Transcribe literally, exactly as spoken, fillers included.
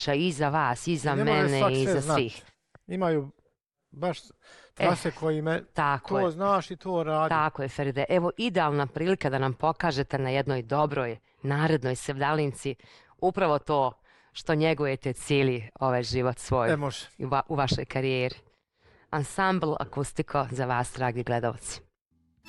i za vas, i za Ne može mene, svak i sve za znat. svih. Imaju baš trase kojime Tako je. to znaš i to radi. Tako je, Feride. Evo, idealna prilika da nam pokažete na jednoj dobroj, narednoj sevdalinci upravo to što njegujete cijeli ovaj život svoj E, može. u, va- u vašoj karijeri. Ansambl Akustiko za vas, dragi gledalci.